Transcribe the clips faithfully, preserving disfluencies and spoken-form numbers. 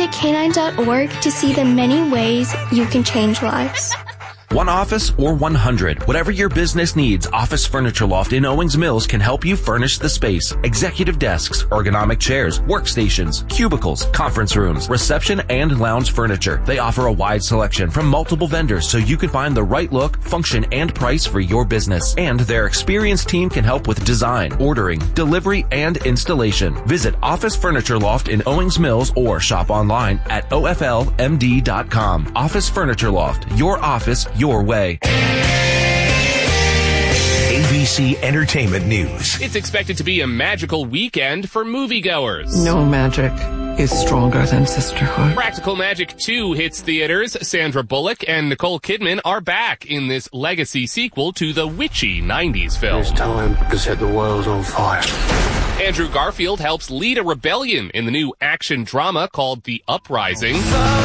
to canine dot org to see the many ways you can change lives. One office or one hundred. Whatever your business needs, Office Furniture Loft in Owings Mills can help you furnish the space. Executive desks, ergonomic chairs, workstations, cubicles, conference rooms, reception and lounge furniture. They offer a wide selection from multiple vendors so you can find the right look, function, and price for your business. And their experienced team can help with design, ordering, delivery, and installation. Visit Office Furniture Loft in Owings Mills or shop online at O F L M D dot com. Office Furniture Loft, your office, your way. A B C Entertainment News. It's expected to be a magical weekend for moviegoers. No magic is stronger than sisterhood. Practical Magic two hits theaters. Sandra Bullock and Nicole Kidman are back in this legacy sequel to the witchy nineties film. It's time to set the world on fire. Andrew Garfield helps lead a rebellion in the new action drama called The Uprising.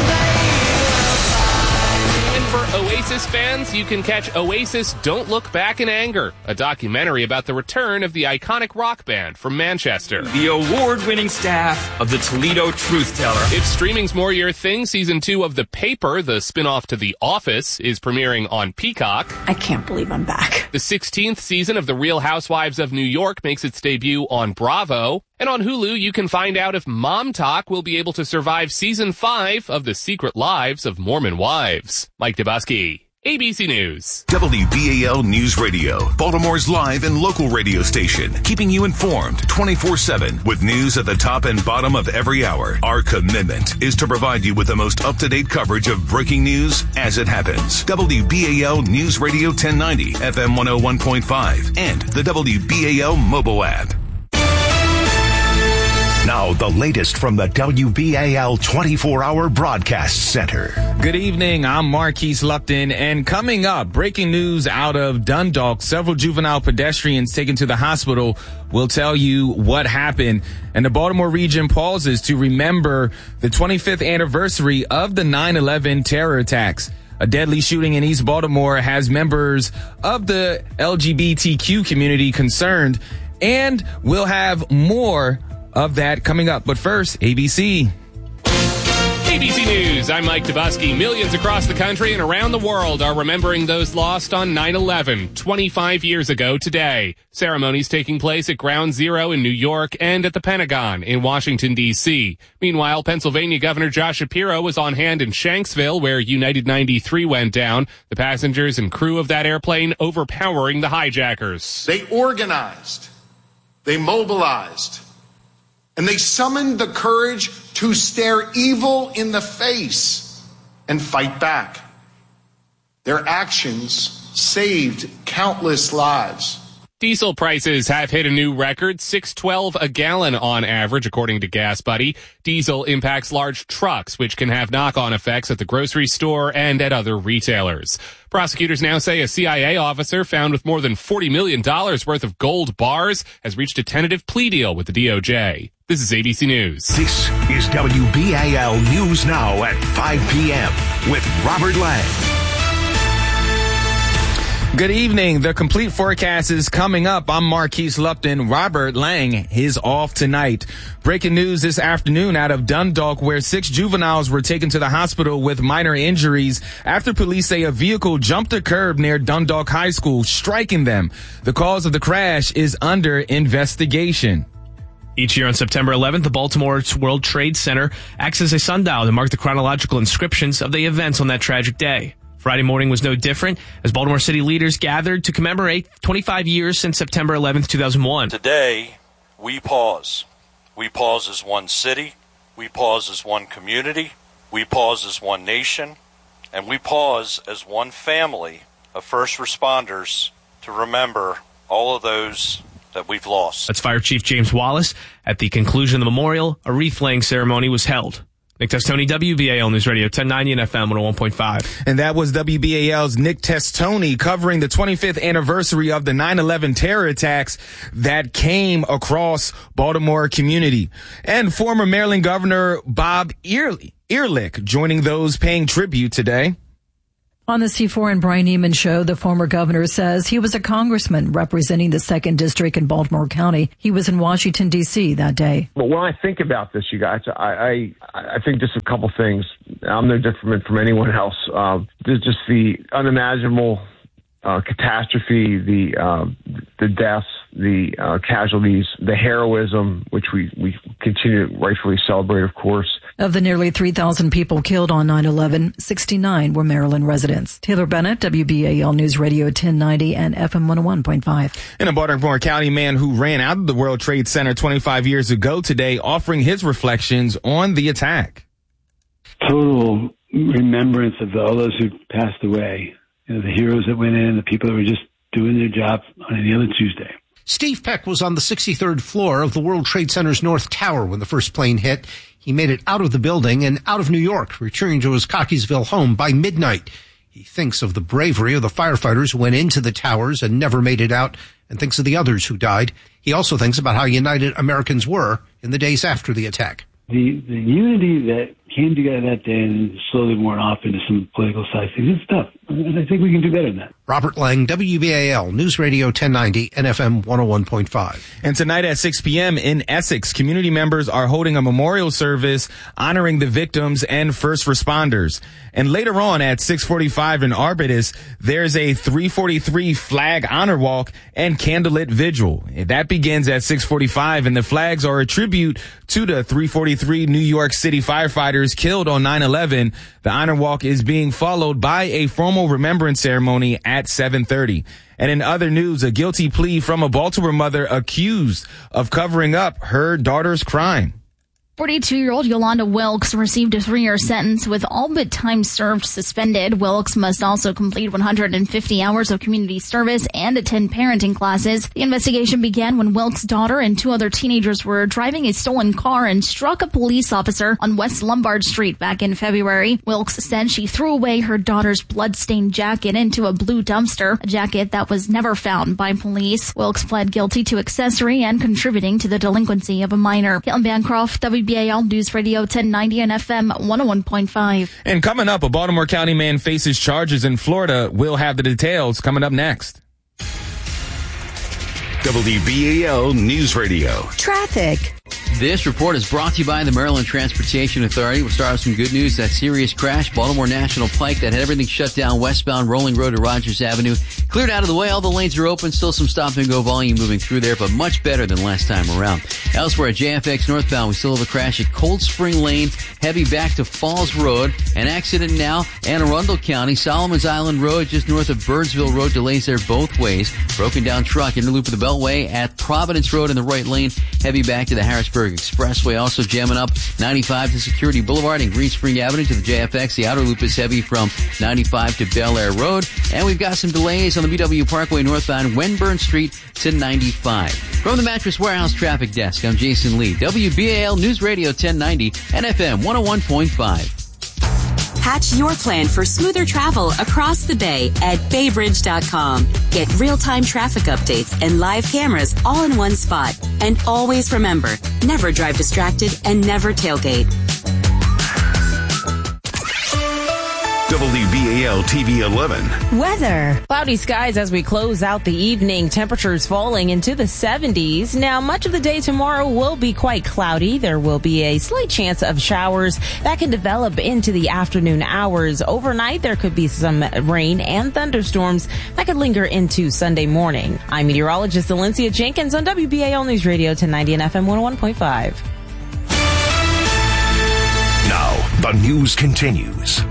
For Oasis fans, you can catch Oasis Don't Look Back in Anger, a documentary about the return of the iconic rock band from Manchester. The award-winning staff of the Toledo Truth Teller. If streaming's more your thing, season two of The Paper, the spin-off to The Office, is premiering on Peacock. I can't believe I'm back. The sixteenth season of The Real Housewives of New York makes its debut on Bravo. And on Hulu, you can find out if Mom Talk will be able to survive season five of The Secret Lives of Mormon Wives. Mike Dubusky, A B C News. W B A L News Radio, Baltimore's live and local radio station, keeping you informed twenty-four seven with news at the top and bottom of every hour. Our commitment is to provide you with the most up-to-date coverage of breaking news as it happens. W B A L News Radio ten ninety, F M one oh one point five, and the W B A L mobile app. Now, the latest from the W B A L twenty-four hour Broadcast Center. Good evening. I'm Marquise Lupton, and coming up, breaking news out of Dundalk. Several juvenile pedestrians taken to the hospital. We'll tell you what happened. And the Baltimore region pauses to remember the twenty-fifth anniversary of the nine eleven terror attacks. A deadly shooting in East Baltimore has members of the L G B T Q community concerned, and we'll have more of that coming up. But first, A B C. A B C News, I'm Mike Dubusky. Millions across the country and around the world are remembering those lost on nine eleven, twenty-five years ago today. Ceremonies taking place at Ground Zero in New York and at the Pentagon in Washington, D C. Meanwhile, Pennsylvania Governor Josh Shapiro was on hand in Shanksville, where United ninety-three went down. The passengers and crew of that airplane overpowering the hijackers. They organized. They mobilized. And they summoned the courage to stare evil in the face and fight back. Their actions saved countless lives. Diesel prices have hit a new record, six twelve a gallon on average, according to Gas Buddy. Diesel impacts large trucks, which can have knock-on effects at the grocery store and at other retailers. Prosecutors now say a C I A officer found with more than forty million dollars worth of gold bars has reached a tentative plea deal with the D O J. This is A B C News. This is W B A L News Now at five p.m. with Robert Lang. Good evening. The complete forecast is coming up. I'm Marquise Lupton. Robert Lang is off tonight. Breaking news this afternoon out of Dundalk, where six juveniles were taken to the hospital with minor injuries after police say a vehicle jumped a curb near Dundalk High School, striking them. The cause of the crash is under investigation. Each year on September eleventh, the Baltimore World Trade Center acts as a sundial to mark the chronological inscriptions of the events on that tragic day. Friday morning was no different as Baltimore City leaders gathered to commemorate twenty-five years since September eleventh, two thousand one. Today, we pause. We pause as one city. We pause as one community. We pause as one nation. And we pause as one family of first responders to remember all of those that we've lost. That's Fire Chief James Wallace. At the conclusion of the memorial, a wreath-laying ceremony was held. Nick Testoni, W B A L News Radio, ten ninety and F M one oh one point five. And that was W B A L's Nick Testoni covering the twenty-fifth anniversary of the nine eleven terror attacks that came across Baltimore community. And former Maryland Governor Bob Ehrlich, Ehrlich joining those paying tribute today. On the C four and Brian Neiman show, the former governor says he was a congressman representing the second district in Baltimore County. He was in Washington, D C that day. But when I think about this, you guys, I, I, I think just a couple things. I'm no different from anyone else. Uh, there's just the unimaginable uh, catastrophe, the uh, the deaths, the uh, casualties, the heroism, which we, we continue to rightfully celebrate, of course. Of the nearly three thousand people killed on nine eleven, sixty-nine were Maryland residents. Taylor Bennett, W B A L News Radio ten ninety and F M one oh one point five. And a Baltimore County man who ran out of the World Trade Center twenty-five years ago today offering his reflections on the attack. Total remembrance of all those who passed away. You know, the heroes that went in, the people that were just doing their job on any other Tuesday. Steve Peck was on the sixty-third floor of the World Trade Center's North Tower when the first plane hit. He made it out of the building and out of New York, returning to his Cockeysville home by midnight. He thinks of the bravery of the firefighters who went into the towers and never made it out, and thinks of the others who died. He also thinks about how united Americans were in the days after the attack. The the unity that came together that day and slowly worn off into some political side things, it's tough. And I think we can do better than that. Robert Lang, W B A L News Radio ten ninety and F M one oh one point five. And tonight at six p.m. in Essex, community members are holding a memorial service honoring the victims and first responders. And later on at six forty-five in Arbutus, there's a three forty-three flag honor walk and candlelit vigil. That begins at six forty-five, and the flags are a tribute to the three forty-three New York City firefighters killed on nine eleven. The honor walk is being followed by a formal remembrance ceremony at seven thirty. And in other news, a guilty plea from a Baltimore mother accused of covering up her daughter's crime. forty-two-year-old Yolanda Wilkes received a three-year sentence with all but time served suspended. Wilkes must also complete one hundred fifty hours of community service and attend parenting classes. The investigation began when Wilkes' daughter and two other teenagers were driving a stolen car and struck a police officer on West Lombard Street back in February. Wilkes said she threw away her daughter's blood-stained jacket into a blue dumpster, a jacket that was never found by police. Wilkes pled guilty to accessory and contributing to the delinquency of a minor. Caitlin Bancroft, W B A L News Radio ten ninety and F M one oh one point five. And coming up, a Baltimore County man faces charges in Florida. We'll have the details coming up next. W B A L News Radio. Traffic. This report is brought to you by the Maryland Transportation Authority. We'll start with some good news. That serious crash, Baltimore National Pike, that had everything shut down westbound Rolling Road to Rogers Avenue. Cleared out of the way. All the lanes are open. Still some stop-and-go volume moving through there, but much better than last time around. Elsewhere at J F X northbound, we still have a crash at Cold Spring Lane, heavy back to Falls Road. An accident now, Anne Arundel County, Solomon's Island Road, just north of Birdsville Road. Delays there both ways. Broken down truck, interloop of the Beltway at Providence Road in the right lane, heavy back to the Harrisburg Expressway. Also jamming up ninety-five to Security Boulevard and Green Spring Avenue to the J F X. The outer loop is heavy from ninety-five to Bel Air Road. And we've got some delays on the B W Parkway northbound Wenburn Street to ninety-five. From the Mattress Warehouse Traffic Desk, I'm Jason Lee. W B A L News Radio ten ninety and F M one oh one point five. Hatch your plan for smoother travel across the bay at baybridge dot com. Get real-time traffic updates and live cameras all in one spot. And always remember, never drive distracted and never tailgate. W B A L T V eleven. Weather. Cloudy skies as we close out the evening. Temperatures falling into the seventies. Now, much of the day tomorrow will be quite cloudy. There will be a slight chance of showers that can develop into the afternoon hours. Overnight, there could be some rain and thunderstorms that could linger into Sunday morning. I'm meteorologist Valencia Jenkins on W B A L News Radio ten ninety and F M one oh one point five. Now, the news continues.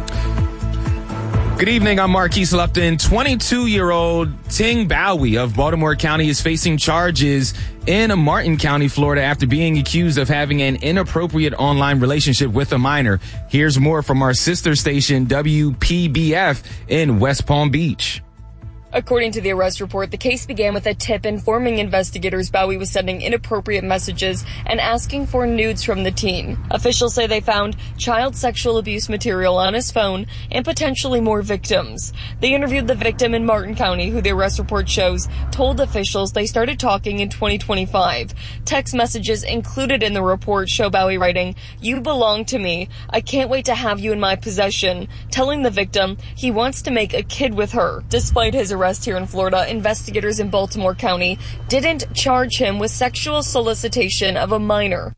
Good evening, I'm Marquise Lupton. twenty-two-year-old Ting Bowie of Baltimore County is facing charges in Martin County, Florida, after being accused of having an inappropriate online relationship with a minor. Here's more from our sister station, W P B F, in West Palm Beach. According to the arrest report, the case began with a tip informing investigators Bowie was sending inappropriate messages and asking for nudes from the teen. Officials say they found child sexual abuse material on his phone and potentially more victims. They interviewed the victim in Martin County, who the arrest report shows told officials they started talking in twenty twenty-five. Text messages included in the report show Bowie writing, "You belong to me. I can't wait to have you in my possession," telling the victim he wants to make a kid with her. Despite his arrest here in Florida, investigators in Baltimore County didn't charge him with sexual solicitation of a minor.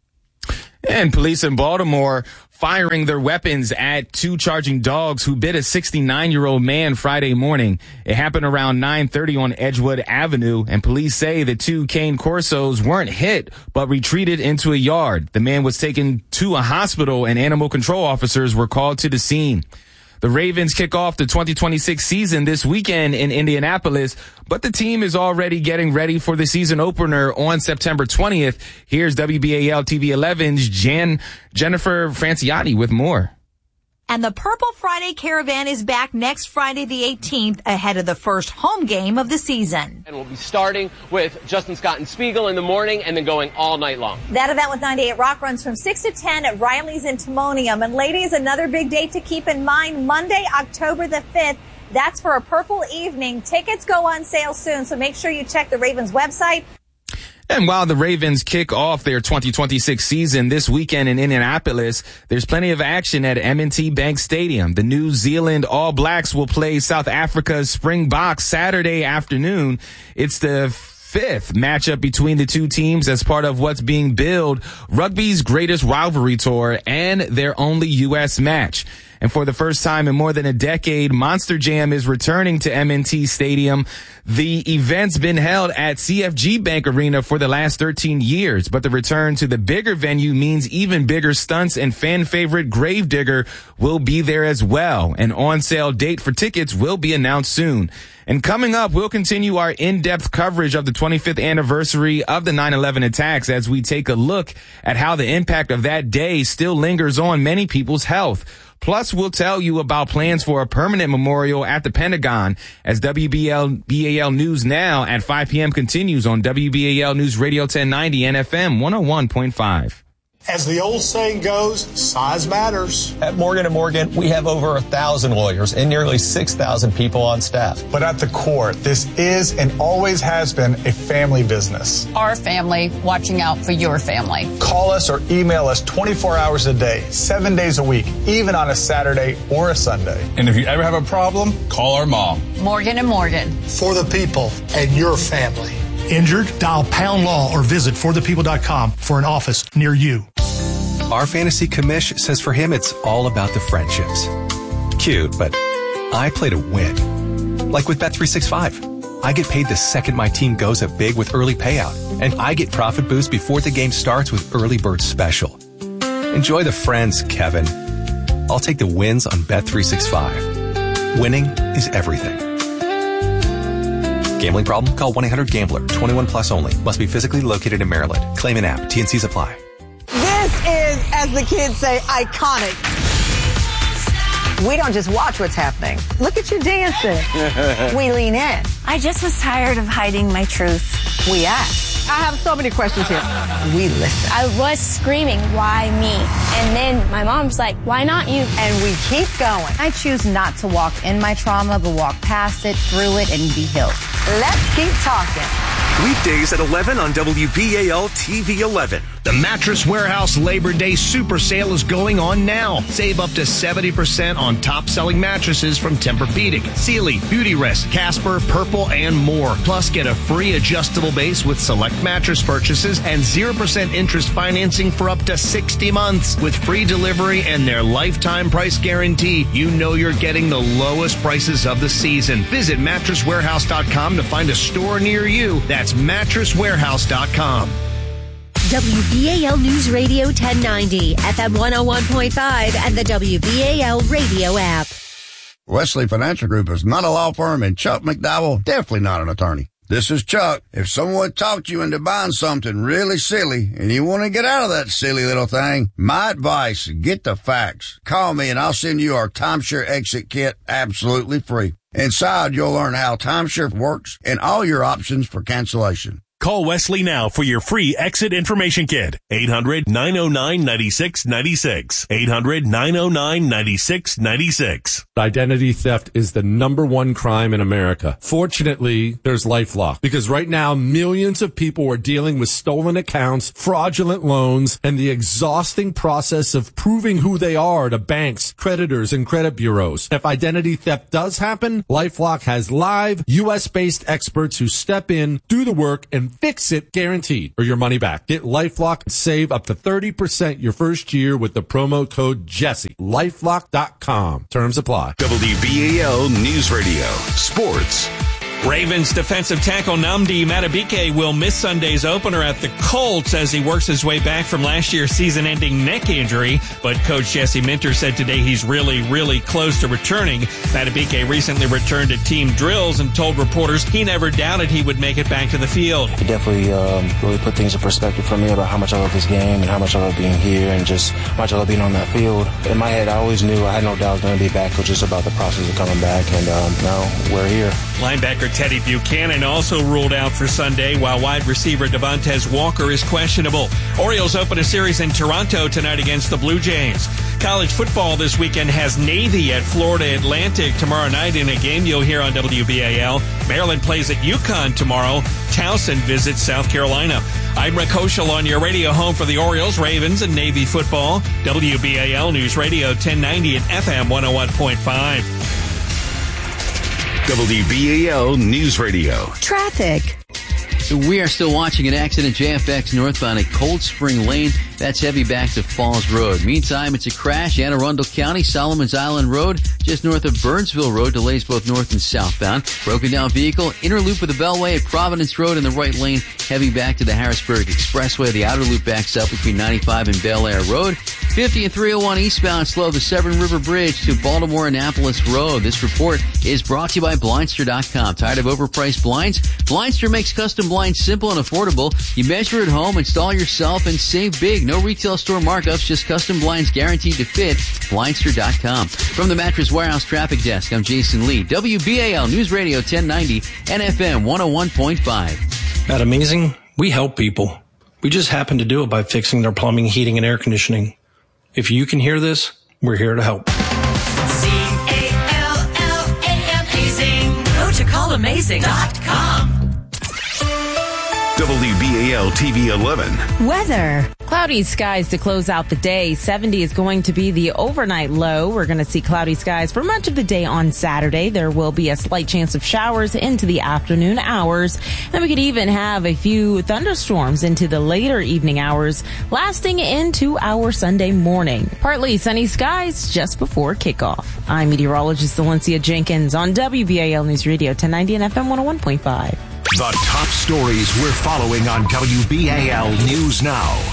And police in Baltimore firing their weapons at two charging dogs who bit a sixty-nine-year-old man Friday morning. It happened around nine thirty on Edgewood Avenue, and police say the two cane corsos weren't hit, but retreated into a yard. The man was taken to a hospital, and animal control officers were called to the scene. The Ravens kick off the twenty twenty-six season this weekend in Indianapolis, but the team is already getting ready for the season opener on September twentieth. Here's W B A L T V eleven's Jan, Jennifer Franciati with more. And the Purple Friday Caravan is back next Friday the eighteenth ahead of the first home game of the season. And we'll be starting with Justin Scott and Spiegel in the morning and then going all night long. That event with ninety-eight Rock runs from six to ten at Riley's in Timonium. And ladies, another big date to keep in mind, Monday, October the fifth. That's for a Purple Evening. Tickets go on sale soon, so make sure you check the Ravens website. And while the Ravens kick off their twenty twenty-six season this weekend in Indianapolis, there's plenty of action at M and T Bank Stadium. The New Zealand All Blacks will play South Africa's Springboks Saturday afternoon. It's the fifth matchup between the two teams as part of what's being billed rugby's greatest rivalry tour and their only U S match. And for the first time in more than a decade, Monster Jam is returning to M and T Stadium. The event's been held at C F G Bank Arena for the last thirteen years, but the return to the bigger venue means even bigger stunts, and fan favorite Gravedigger will be there as well. An on-sale date for tickets will be announced soon. And coming up, we'll continue our in-depth coverage of the twenty-fifth anniversary of the nine eleven attacks as we take a look at how the impact of that day still lingers on many people's health. Plus, we'll tell you about plans for a permanent memorial at the Pentagon as W B A L News Now at five p.m. continues on W B A L News Radio ten ninety and F M one oh one point five. As the old saying goes, size matters. At Morgan and Morgan, we have over a thousand lawyers and nearly six thousand people on staff. But at the core, this is and always has been a family business. Our family watching out for your family. Call us or email us twenty-four hours a day, seven days a week, even on a Saturday or a Sunday. And if you ever have a problem, call our mom. Morgan and Morgan. For the people and your family. Injured? Dial pound law or visit for the people dot com for an office near you. Our fantasy commish says for him it's all about the friendships. Cute, but I play to win. Like with Bet three sixty-five. I get paid the second my team goes up big with early payout, and I get profit boost before the game starts with Early Bird Special. Enjoy the friends, Kevin. I'll take the wins on Bet three sixty-five. Winning is everything. Gambling problem? Call one eight hundred gambler. twenty-one plus only. Must be physically located in Maryland. Claim an app. T and Cs apply. This is, as the kids say, iconic. We don't just watch what's happening. Look at you dancing. We lean in. I just was tired of hiding my truth. We ask. I have so many questions here. We listen. I was screaming, why me? And then my mom's like, why not you? And we keep going. I choose not to walk in my trauma, but walk past it, through it, and be healed. Let's keep talking. Weekdays at eleven on W B A L T V eleven. The Mattress Warehouse Labor Day Super Sale is going on now. Save up to seventy percent on top-selling mattresses from Tempur-Pedic, Sealy, Beautyrest, Casper, Purple, and more. Plus, get a free adjustable base with select mattress purchases and zero percent interest financing for up to sixty months. With free delivery and their lifetime price guarantee, you know you're getting the lowest prices of the season. Visit mattress warehouse dot com to find a store near you. That's mattress warehouse dot com. W B A L News Radio ten ninety, F M one oh one point five, and the W B A L radio app. Wesley Financial Group is not a law firm, and Chuck McDowell definitely not an attorney. This is Chuck. If someone talked you into buying something really silly and you want to get out of that silly little thing, my advice, get the facts. Call me and I'll send you our timeshare exit kit absolutely free. Inside, you'll learn how timeshare works and all your options for cancellation. Call Wesley now for your free exit information kit. eight hundred, nine oh nine, nine six nine six. eight hundred, nine oh nine, nine six nine six. Identity theft is the number one crime in America. Fortunately, there's LifeLock, because right now millions of people are dealing with stolen accounts, fraudulent loans, and the exhausting process of proving who they are to banks, creditors, and credit bureaus. If identity theft does happen, LifeLock has live U S based experts who step in, do the work, and fix it guaranteed, or your money back. Get LifeLock and save up to thirty percent your first year with the promo code Jesse. LifeLock dot com. Terms apply. W B A L News Radio. Sports. Ravens defensive tackle Nnamdi Madubuike will miss Sunday's opener at the Colts as he works his way back from last year's season-ending neck injury. But Coach Jesse Minter said today he's really, really close to returning. Madubuike recently returned to team drills and told reporters he never doubted he would make it back to the field. It definitely um, really put things in perspective for me about how much I love this game and how much I love being here and just how much I love being on that field. In my head, I always knew I had no doubt I was going to be back. It was just about the process of coming back, and um, now we're here. Linebacker Teddy Buchanan also ruled out for Sunday, while wide receiver Devontae Walker is questionable. Orioles open a series in Toronto tonight against the Blue Jays. College football this weekend has Navy at Florida Atlantic tomorrow night in a game you'll hear on W B A L. Maryland plays at UConn tomorrow. Towson visits South Carolina. I'm Rick Hoschel on your radio home for the Orioles, Ravens, and Navy football. W B A L News Radio ten ninety and F M one oh one point five. W B A L News Radio. Traffic. We are still watching an accident, J F X northbound at Cold Spring Lane. That's heavy back to Falls Road. Meantime, it's a crash, Anne Arundel County, Solomon's Island Road, just north of Burnsville Road, delays both north and southbound. Broken down vehicle, inner loop of the Bellway at Providence Road in the right lane, heavy back to the Harrisburg Expressway. The outer loop backs up between ninety-five and Bel Air Road. fifty and three oh one eastbound, slow the Severn River Bridge to Baltimore Annapolis Road. This report is brought to you by Blindster dot com. Tired of overpriced blinds? Blindster makes custom blinds simple and affordable. You measure at home, install yourself, and save big. No retail store markups, just custom blinds guaranteed to fit. Blindster dot com. From the Mattress Warehouse Traffic Desk, I'm Jason Lee. W B A L News Radio ten ninety and F M one oh one point five. At Amazing, we help people. We just happen to do it by fixing their plumbing, heating, and air conditioning. If you can hear this, we're here to help. C A L L A M Amazing. Go to call amazing dot com. W B A L T V eleven. Weather. Cloudy skies to close out the day. seventy is going to be the overnight low. We're going to see cloudy skies for much of the day on Saturday. There will be a slight chance of showers into the afternoon hours. And we could even have a few thunderstorms into the later evening hours, lasting into our Sunday morning. Partly sunny skies just before kickoff. I'm meteorologist Valencia Jenkins on W B A L News Radio ten ninety and F M one oh one point five. The top stories we're following on W B A L News Now.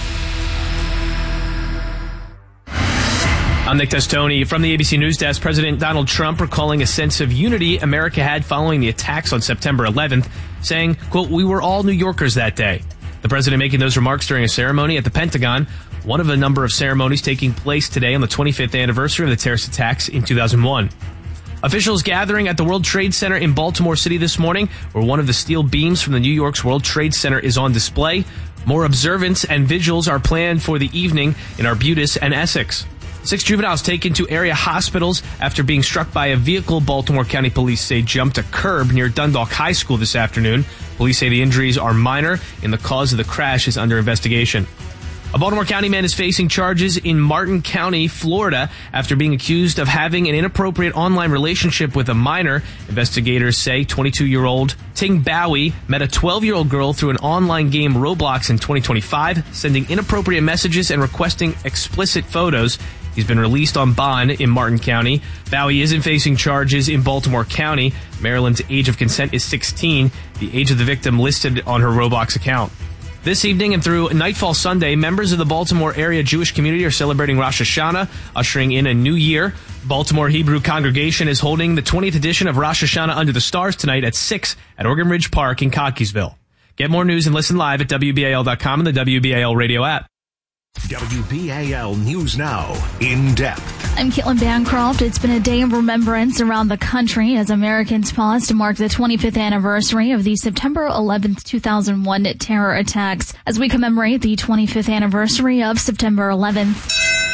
I'm Nick Testoni from the A B C News Desk. President Donald Trump recalling a sense of unity America had following the attacks on September eleventh, saying, quote, "We were all New Yorkers that day." The president making those remarks during a ceremony at the Pentagon, one of a number of ceremonies taking place today on the twenty-fifth anniversary of the terrorist attacks in two thousand one. Officials gathering at the World Trade Center in Baltimore City this morning, where one of the steel beams from the New York's World Trade Center is on display. More observance and vigils are planned for the evening in Arbutus and Essex. Six juveniles taken to area hospitals after being struck by a vehicle Baltimore County Police say jumped a curb near Dundalk High School this afternoon. Police say the injuries are minor and the cause of the crash is under investigation. A Baltimore County man is facing charges in Martin County, Florida, after being accused of having an inappropriate online relationship with a minor. Investigators say twenty-two-year-old Ting Bowie met a twelve-year-old girl through an online game Roblox in twenty twenty-five, sending inappropriate messages and requesting explicit photos. He's been released on bond in Martin County. Bowie isn't facing charges in Baltimore County. Maryland's age of consent is sixteen, the age of the victim listed on her Roblox account. This evening and through Nightfall Sunday, members of the Baltimore area Jewish community are celebrating Rosh Hashanah, ushering in a new year. Baltimore Hebrew Congregation is holding the twentieth edition of Rosh Hashanah Under the Stars tonight at six at Oregon Ridge Park in Cockeysville. Get more news and listen live at W B A L dot com and the W B A L radio app. W B A L News Now, in depth. I'm Caitlin Bancroft. It's been a day of remembrance around the country as Americans pause to mark the twenty-fifth anniversary of the September eleventh, two thousand one terror attacks as we commemorate the twenty-fifth anniversary of September eleventh.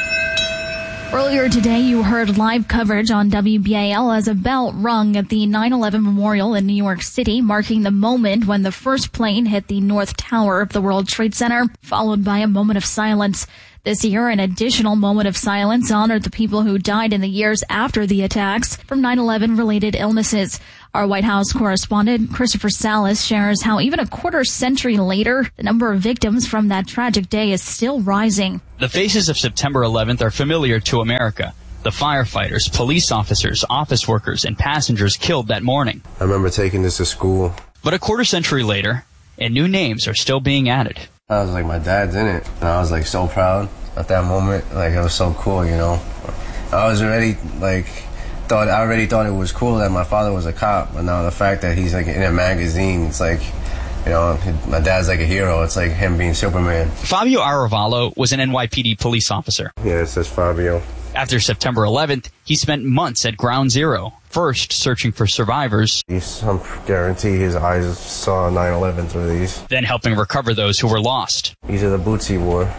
Earlier today, you heard live coverage on W B A L as a bell rung at the nine eleven Memorial in New York City, marking the moment when the first plane hit the North Tower of the World Trade Center, followed by a moment of silence. This year, an additional moment of silence honored the people who died in the years after the attacks from nine eleven related illnesses. Our White House correspondent, Christopher Salas, shares how even a quarter century later, the number of victims from that tragic day is still rising. The faces of September eleventh are familiar to America. The firefighters, police officers, office workers, and passengers killed that morning. I remember taking this to school. But a quarter century later, and new names are still being added. I was like, my dad's in it. And I was like so proud at that moment. Like, it was so cool, you know. I was already like, thought, I already thought it was cool that my father was a cop. But now the fact that he's like in a magazine, it's like, you know, my dad's like a hero. It's like him being Superman. Fabio Aravallo was an N Y P D police officer. Yeah, it says Fabio. After September eleventh, he spent months at Ground Zero, first searching for survivors. I guarantee his eyes saw nine eleven through these. Then helping recover those who were lost. These are the boots he wore.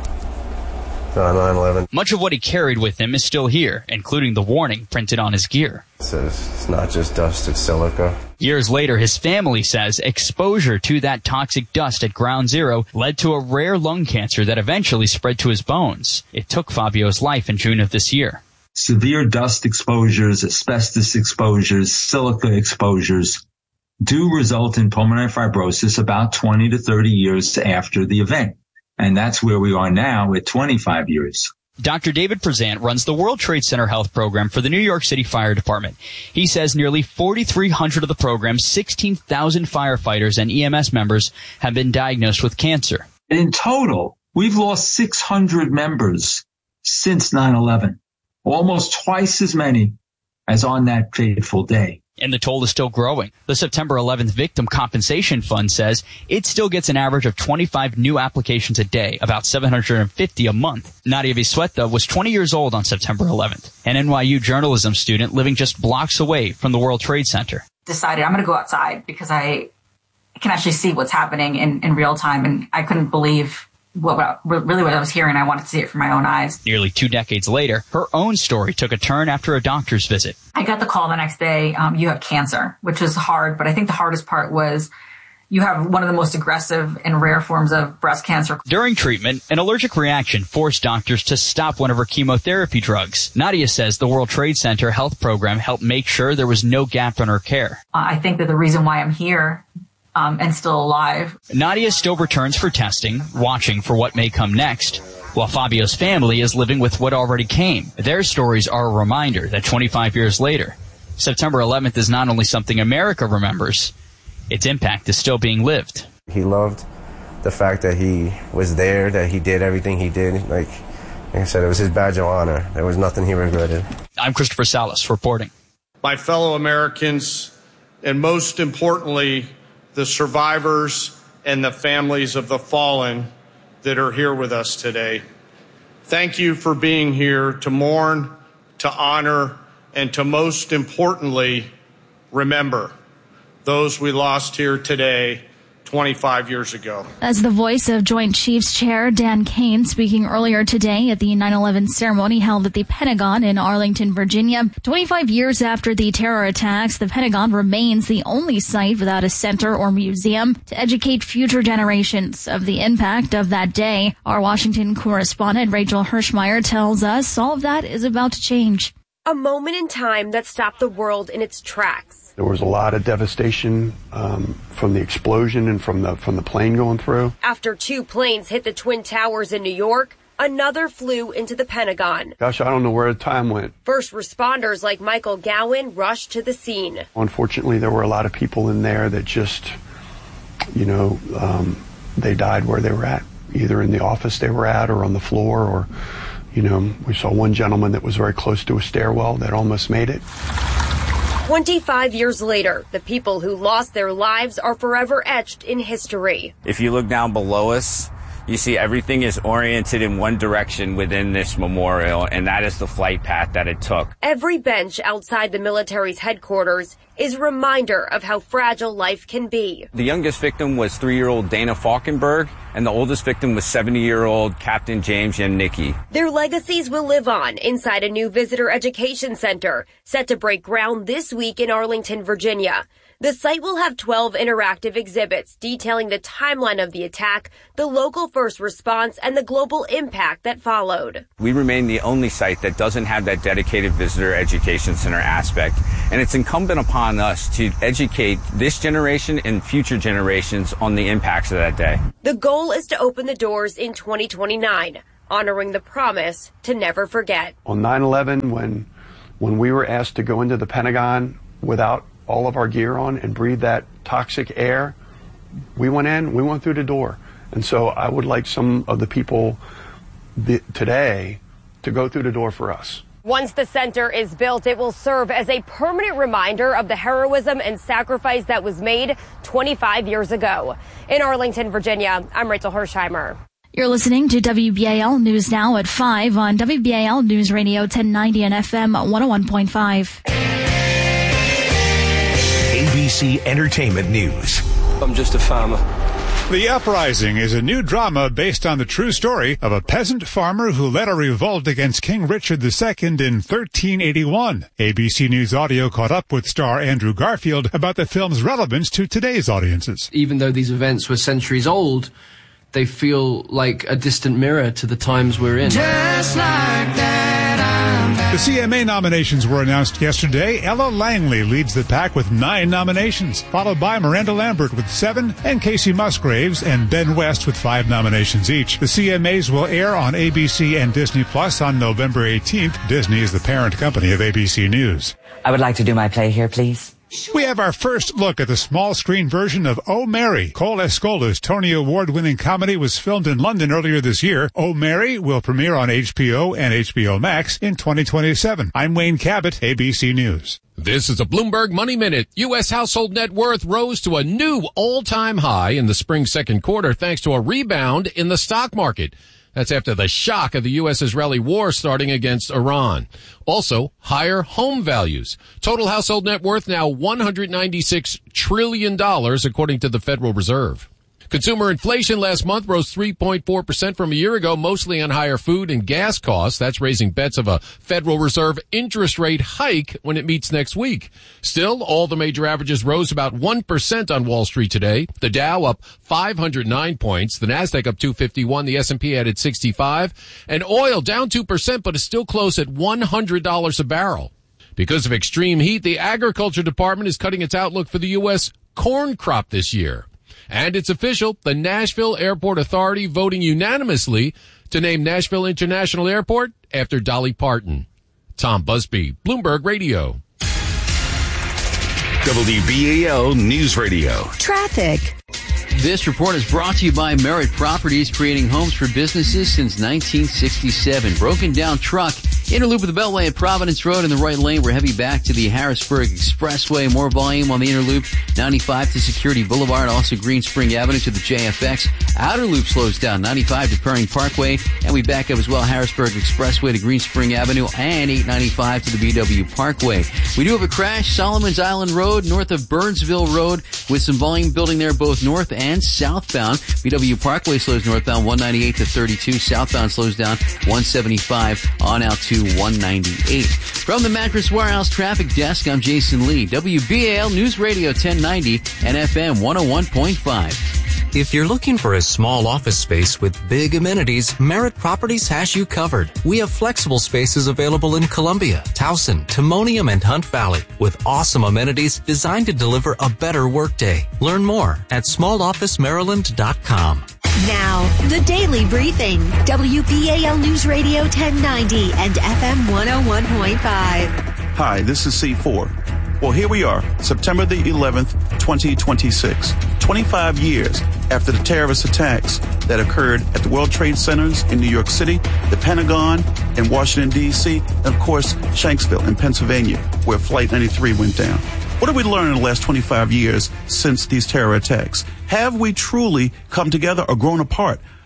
Uh, nine eleven. Much of what he carried with him is still here, including the warning printed on his gear. It says it's not just dust, it's silica. Years later, his family says exposure to that toxic dust at Ground Zero led to a rare lung cancer that eventually spread to his bones. It took Fabio's life in June of this year. Severe dust exposures, asbestos exposures, silica exposures do result in pulmonary fibrosis about twenty to thirty years after the event. And that's where we are now at twenty-five years. Doctor David Prezant runs the World Trade Center Health Program for the New York City Fire Department. He says nearly forty-three hundred of the program's sixteen thousand firefighters and E M S members have been diagnosed with cancer. In total, we've lost six hundred members since nine eleven, almost twice as many as on that fateful day. And the toll is still growing. The September eleventh Victim Compensation Fund says it still gets an average of twenty-five new applications a day, about seven hundred fifty a month. Nadia Visueta was twenty years old on September eleventh, an N Y U journalism student living just blocks away from the World Trade Center. Decided I'm going to go outside because I can actually see what's happening in, in real time, and I couldn't believe what really what I was hearing. I wanted to see it for my own eyes. Nearly two decades later, her own story took a turn after a doctor's visit. I got the call the next day, um, you have cancer, which was hard, but I think the hardest part was you have one of the most aggressive and rare forms of breast cancer. During treatment, an allergic reaction forced doctors to stop one of her chemotherapy drugs. Nadia says the World Trade Center Health Program helped make sure there was no gap in her care. Uh, I think that the reason why I'm here Um, and still alive. Nadia still returns for testing, watching for what may come next, while Fabio's family is living with what already came. Their stories are a reminder that twenty-five years later, September eleventh is not only something America remembers, its impact is still being lived. He loved the fact that he was there, that he did everything he did. Like, like I said, it was his badge of honor. There was nothing he regretted. I'm Christopher Salas reporting. My fellow Americans, and most importantly, the survivors and the families of the fallen that are here with us today. Thank you for being here to mourn, to honor, and to most importantly, remember those we lost here today twenty-five years ago. That's the voice of Joint Chiefs Chair Dan Kane speaking earlier today at the nine eleven ceremony held at the Pentagon in Arlington, Virginia. twenty-five years after the terror attacks, the Pentagon remains the only site without a center or museum to educate future generations of the impact of that day. Our Washington correspondent Rachel Hirschmeyer tells us all of that is about to change. A moment in time that stopped the world in its tracks. There was a lot of devastation um, from the explosion and from the from the plane going through. After two planes hit the Twin Towers in New York, another flew into the Pentagon. Gosh, I don't know where the time went. First responders like Michael Gowan rushed to the scene. Unfortunately, there were a lot of people in there that just, you know, um, they died where they were at, either in the office they were at or on the floor, or, you know, we saw one gentleman that was very close to a stairwell that almost made it. twenty-five years later, the people who lost their lives are forever etched in history. If you look down below us, you see everything is oriented in one direction within this memorial, and that is the flight path that it took. Every bench outside the military's headquarters is a reminder of how fragile life can be. The youngest victim was three-year-old Dana Falkenberg, and the oldest victim was seventy-year-old Captain James Yemnicki. Their legacies will live on inside a new visitor education center set to break ground this week in Arlington, Virginia. The site will have twelve interactive exhibits detailing the timeline of the attack, the local first response, and the global impact that followed. We remain the only site that doesn't have that dedicated visitor education center aspect, and it's incumbent upon us to educate this generation and future generations on the impacts of that day. The goal is to open the doors in twenty twenty-nine, honoring the promise to never forget. On nine eleven, when, when we were asked to go into the Pentagon without all of our gear on and breathe that toxic air, we went in, we went through the door. And so I would like some of the people th- today to go through the door for us. Once the center is built, it will serve as a permanent reminder of the heroism and sacrifice that was made twenty-five years ago. In Arlington, Virginia, I'm Rachel Hersheimer. You're listening to W B A L News Now at five on W B A L News Radio ten ninety and F M one oh one point five. A B C Entertainment News. I'm just a farmer. The Uprising is a new drama based on the true story of a peasant farmer who led a revolt against King Richard the Second in thirteen eighty-one. A B C News Audio caught up with star Andrew Garfield about the film's relevance to today's audiences. Even though these events were centuries old, they feel like a distant mirror to the times we're in. Just like that, I'm back. The C M A nominations were announced yesterday. Ella Langley leads the pack with nine nominations, followed by Miranda Lambert with seven, and Casey Musgraves and Ben West with five nominations each. The C M As will air on A B C and Disney Plus on November eighteenth. Disney is the parent company of A B C News. I would like to do my play here, please. We have our first look at the small screen version of Oh Mary. Cole Escola's Tony Award-winning comedy was filmed in London earlier this year. Oh Mary will premiere on H B O and H B O Max in twenty twenty-seven. I'm Wayne Cabot, A B C News. This is a Bloomberg Money Minute. U S household net worth rose to a new all-time high in the spring second quarter thanks to a rebound in the stock market. That's after the shock of the U S-Israeli war starting against Iran. Also, higher home values. Total household net worth now one hundred ninety-six trillion dollars, according to the Federal Reserve. Consumer inflation last month rose three point four percent from a year ago, mostly on higher food and gas costs. That's raising bets of a Federal Reserve interest rate hike when it meets next week. Still, all the major averages rose about one percent on Wall Street today. The Dow up five hundred nine points, the Nasdaq up two fifty-one, the S and P added sixty-five, and oil down two percent, but is still close at one hundred dollars a barrel. Because of extreme heat, the Agriculture Department is cutting its outlook for the U S corn crop this year. And it's official, the Nashville Airport Authority voting unanimously to name Nashville International Airport after Dolly Parton. Tom Busby, Bloomberg Radio. W B A L News Radio. Traffic. This report is brought to you by Merit Properties, creating homes for businesses since nineteen sixty-seven. Broken down truck, inner loop of the Beltway at Providence Road in the right lane. We're heavy back to the Harrisburg Expressway. More volume on the inner loop, ninety-five to Security Boulevard, also Green Spring Avenue to the J F X. Outer loop slows down, ninety-five to Perring Parkway, and we back up as well Harrisburg Expressway to Green Spring Avenue and eight ninety-five to the B W Parkway. We do have a crash, Solomon's Island Road, north of Burnsville Road, with some volume building there both north and southbound. B W Parkway slows northbound one ninety-eight to thirty-two. Southbound slows down one seventy-five on out to one ninety-eight. From the Mattress Warehouse Traffic Desk, I'm Jason Lee. W B A L News Radio ten ninety and F M one oh one point five. If you're looking for a small office space with big amenities, Merit Properties has you covered. We have flexible spaces available in Columbia, Towson, Timonium, and Hunt Valley with awesome amenities designed to deliver a better workday. Learn more at small office maryland dot com. Now, the Daily Briefing. W B A L News Radio ten ninety and F M one oh one point five. Hi, this is C four. Well, here we are, September the eleventh, twenty twenty-six. twenty-five years after the terrorist attacks that occurred at the World Trade Centers in New York City, the Pentagon in Washington, D C, and of course, Shanksville in Pennsylvania, where Flight ninety-three went down. What have we learned in the last twenty-five years since these terror attacks? Have we truly come together or grown apart?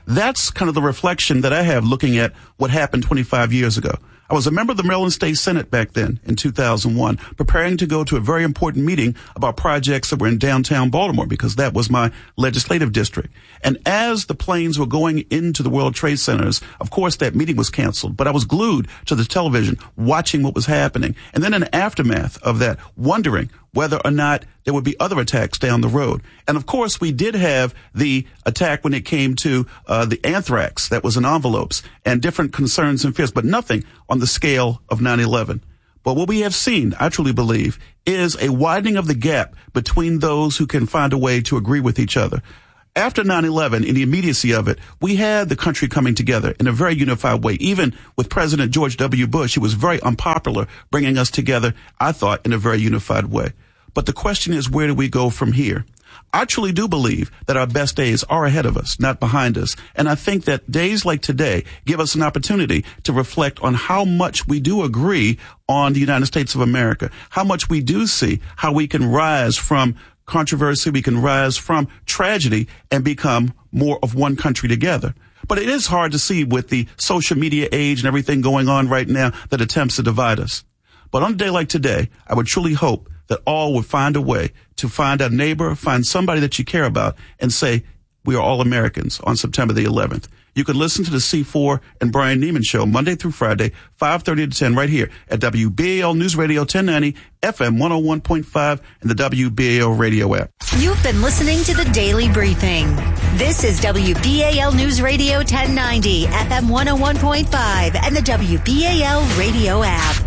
that's kind of the reflection that I have looking at what happened twenty-five years ago. I was a member of the Maryland State Senate back then in two thousand one, preparing to go to a very important meeting about projects that were in downtown Baltimore because that was my legislative district. And as the planes were going into the World Trade Centers, of course, that meeting was canceled, but I was glued to the television watching what was happening. And then in the aftermath of that, wondering whether or not there would be other attacks down the road. And of course, we did have the attack when it came to uh, the anthrax that was in envelopes and different concerns and fears, but nothing on the scale of nine eleven. But what we have seen, I truly believe, is a widening of the gap between those who can find a way to agree with each other. After nine eleven, in the immediacy of it, we had the country coming together in a very unified way. Even with President George W. Bush, he was very unpopular, bringing us together, I thought, in a very unified way. But the question is, where do we go from here? I truly do believe that our best days are ahead of us, not behind us. And I think that days like today give us an opportunity to reflect on how much we do agree on the United States of America, how much we do see how we can rise from controversy, we can rise from tragedy and become more of one country together. But it is hard to see with the social media age and everything going on right now that attempts to divide us. But on a day like today, I would truly hope that all would find a way to find a neighbor, find somebody that you care about, and say, we are all Americans on September the eleventh. You can listen to the C four and Brian Neiman Show Monday through Friday, five thirty to ten, right here at W B A L News Radio ten ninety, F M one oh one point five, and the W B A L radio app. You've been listening to the Daily Briefing. This is W B A L News Radio ten ninety, F M one oh one point five, and the W B A L radio app.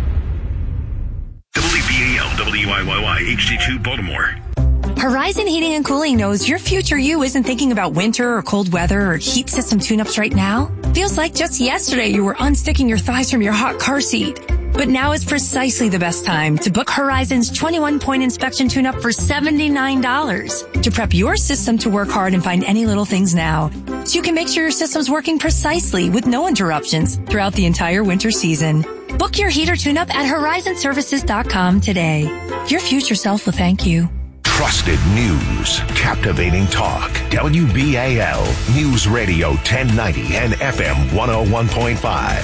W B A L W I Y Y H D two Baltimore. Horizon Heating and Cooling knows your future you isn't thinking about winter or cold weather or heat system tune-ups right now. Feels like just yesterday you were unsticking your thighs from your hot car seat. But now is precisely the best time to book Horizon's twenty-one point inspection tune-up for seventy-nine dollars to prep your system to work hard and find any little things now. So you can make sure your system's working precisely with no interruptions throughout the entire winter season. Book your heater tune-up at horizon services dot com today. Your future self will thank you. Trusted news, captivating talk. W B A L News Radio ten ninety and F M one oh one point five.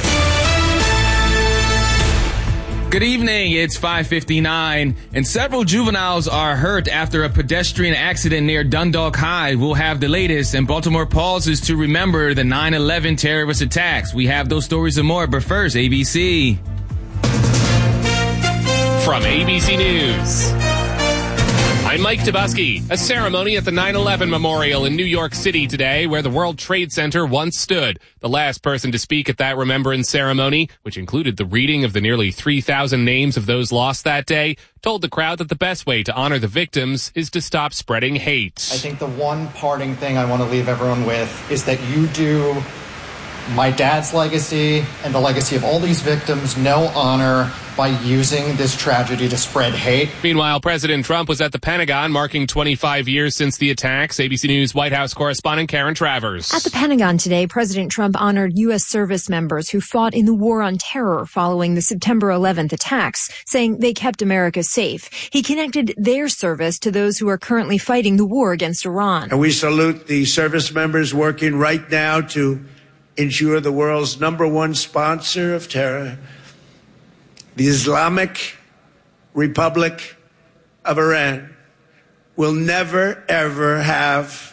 Good evening, it's five fifty-nine, and several juveniles are hurt after a pedestrian accident near Dundalk High. We'll have the latest, and Baltimore pauses to remember the nine eleven terrorist attacks. We have those stories and more, but first, A B C. From A B C News, I'm Mike Tobuski. A ceremony at the nine eleven Memorial in New York City today, where the World Trade Center once stood. The last person to speak at that remembrance ceremony, which included the reading of the nearly three thousand names of those lost that day, told the crowd that the best way to honor the victims is to stop spreading hate. I think the one parting thing I want to leave everyone with is that you do my dad's legacy and the legacy of all these victims no honor by using this tragedy to spread hate. Meanwhile, President Trump was at the Pentagon marking twenty-five years since the attacks. A B C News White House correspondent Karen Travers. At the Pentagon today, President Trump honored U S service members who fought in the war on terror following the September eleventh attacks, saying they kept America safe. He connected their service to those who are currently fighting the war against Iran. And we salute the service members working right now to ensure the world's number one sponsor of terror, the Islamic Republic of Iran, will never, ever have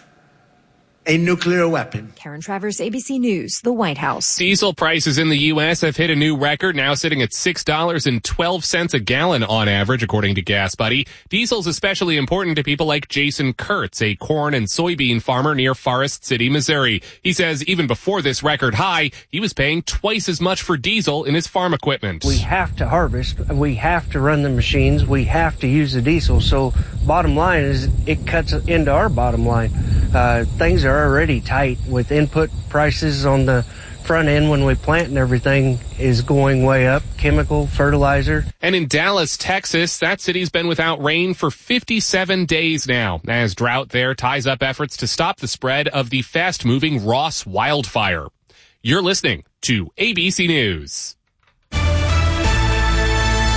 a nuclear weapon. Karen Travers, A B C News, the White House. Diesel prices in the U S have hit a new record, now sitting at six dollars and twelve cents a gallon on average, according to Gas Buddy. Diesel's especially important to people like Jason Kurtz, a corn and soybean farmer near Forest City, Missouri. He says even before this record high, he was paying twice as much for diesel in his farm equipment. We have to harvest, we have to run the machines, we have to use the diesel. So bottom line is it cuts into our bottom line. Uh, things are already tight with input prices on the front end when we plant and everything is going way up, chemical, fertilizer. And in Dallas, Texas, that city's been without rain for fifty-seven days now, as drought there ties up efforts to stop the spread of the fast-moving Ross wildfire. You're listening to A B C News. Now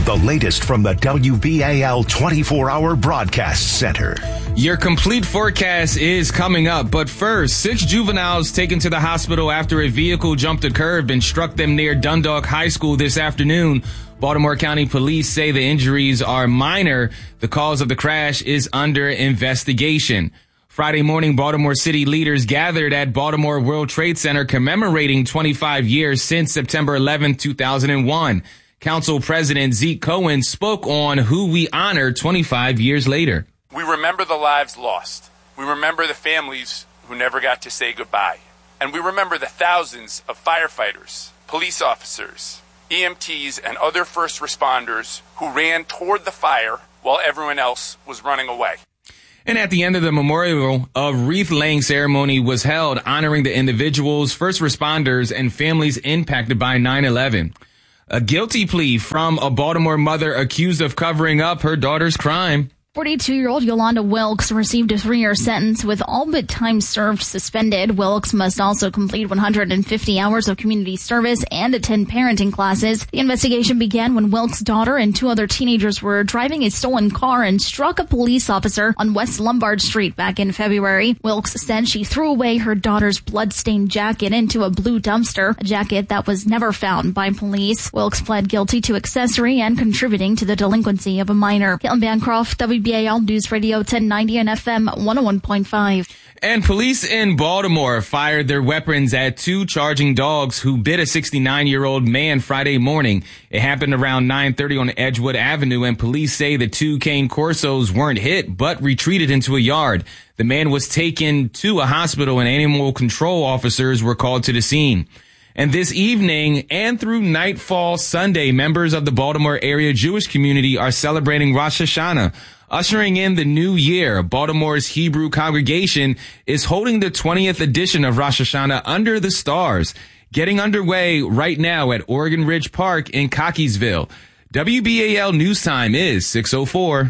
the latest from the W B A L twenty-four hour Broadcast Center. Your complete forecast is coming up, but first, six juveniles taken to the hospital after a vehicle jumped a curb and struck them near Dundalk High School this afternoon. Baltimore County Police say the injuries are minor. The cause of the crash is under investigation. Friday morning, Baltimore City leaders gathered at Baltimore World Trade Center commemorating twenty-five years since September eleventh, two thousand one. Council President Zeke Cohen spoke on who we honor twenty-five years later. We remember the lives lost. We remember the families who never got to say goodbye. And we remember the thousands of firefighters, police officers, E M Ts, and other first responders who ran toward the fire while everyone else was running away. And at the end of the memorial, a wreath-laying ceremony was held honoring the individuals, first responders, and families impacted by nine eleven. A guilty plea from a Baltimore mother accused of covering up her daughter's crime. forty-two-year-old Yolanda Wilkes received a three-year sentence with all but time served suspended. Wilkes must also complete one hundred fifty hours of community service and attend parenting classes. The investigation began when Wilkes' daughter and two other teenagers were driving a stolen car and struck a police officer on West Lombard Street back in February. Wilkes said she threw away her daughter's blood-stained jacket into a blue dumpster, a jacket that was never found by police. Wilkes pled guilty to accessory and contributing to the delinquency of a minor. Caitlin Bancroft, W B A L News Radio ten ninety and F M one oh one point five. And police in Baltimore fired their weapons at two charging dogs who bit a sixty-nine-year-old man Friday morning. It happened around nine thirty on Edgewood Avenue, and police say the two cane corsos weren't hit but retreated into a yard. The man was taken to a hospital, and animal control officers were called to the scene. And this evening and through nightfall Sunday, members of the Baltimore area Jewish community are celebrating Rosh Hashanah. Ushering in the new year, Baltimore's Hebrew congregation is holding the twentieth edition of Rosh Hashanah under the stars, getting underway right now at Oregon Ridge Park in Cockeysville. W B A L News Time is six oh four.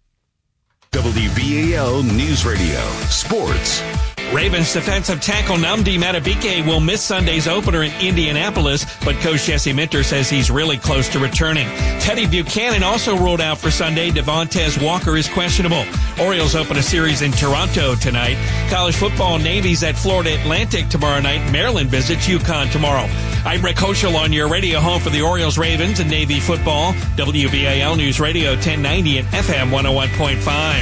W B A L News Radio. Sports. Ravens defensive tackle Nnamdi Madubuike will miss Sunday's opener in Indianapolis, but coach Jesse Minter says he's really close to returning. Teddy Buchanan also ruled out for Sunday. Devontae Walker is questionable. Orioles open a series in Toronto tonight. College football, Navy's at Florida Atlantic tomorrow night. Maryland visits UConn tomorrow. I'm Rick Hoschel on your radio home for the Orioles, Ravens, and Navy football. W B A L News Radio ten ninety and F M one oh one point five.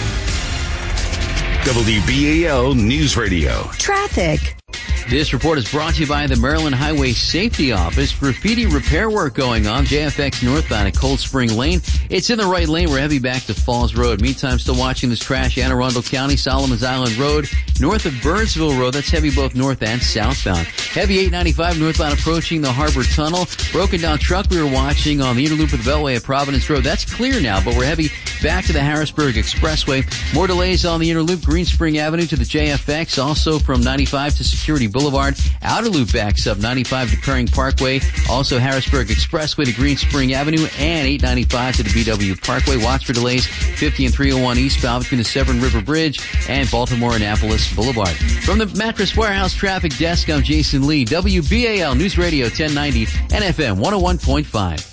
W B A L News Radio. Traffic. This report is brought to you by the Maryland Highway Safety Office. Graffiti repair work going on. J F X northbound at Cold Spring Lane. It's in the right lane. We're heavy back to Falls Road. Meantime, still watching this crash. Anne Arundel County, Solomon's Island Road, north of Burnsville Road. That's heavy both north and southbound. Heavy eight ninety-five northbound approaching the Harbor Tunnel. Broken down truck we were watching on the inner loop of the Beltway at Providence Road. That's clear now, but we're heavy back to the Harrisburg Expressway. More delays on the inner loop, Green Spring Avenue to the J F X. Also from ninety-five to Security Boulevard. Outer loop backs up ninety-five to Perring Parkway. Also Harrisburg Expressway to Green Spring Avenue and eight ninety-five to the B W Parkway. Watch for delays fifty and three oh one eastbound between the Severn River Bridge and Baltimore-Annapolis Boulevard. From the Mattress Warehouse Traffic Desk, I'm Jason Lee. W B A L News Radio ten ninety and F M one oh one point five.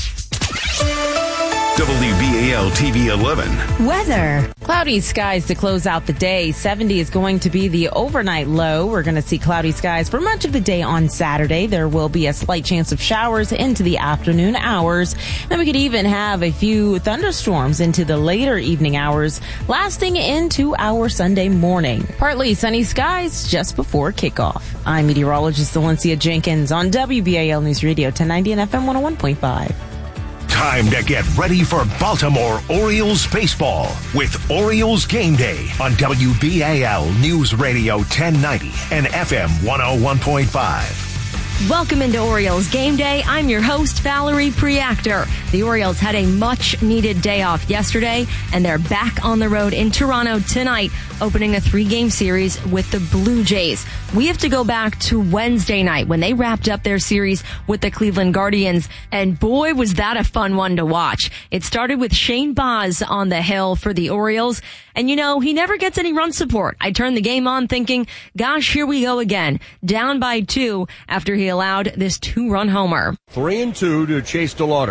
W B A L T V eleven. Weather. Cloudy skies to close out the day. seventy is going to be the overnight low. We're going to see cloudy skies for much of the day on Saturday. There will be a slight chance of showers into the afternoon hours. And we could even have a few thunderstorms into the later evening hours, lasting into our Sunday morning. Partly sunny skies just before kickoff. I'm meteorologist Valencia Jenkins on W B A L News Radio ten ninety and F M one oh one point five. Time to get ready for Baltimore Orioles baseball with Orioles Game Day on W B A L News Radio ten ninety and F M one oh one point five. Welcome into Orioles Game Day. I'm your host, Valerie Preactor. The Orioles had a much-needed day off yesterday, and they're back on the road in Toronto tonight, opening a three-game series with the Blue Jays. We have to go back to Wednesday night when they wrapped up their series with the Cleveland Guardians, and boy, was that a fun one to watch. It started with Shane Baz on the hill for the Orioles, and you know, he never gets any run support. I turned the game on thinking, gosh, here we go again, down by two after he allowed this two-run homer. Three and two to Chase DeLauder.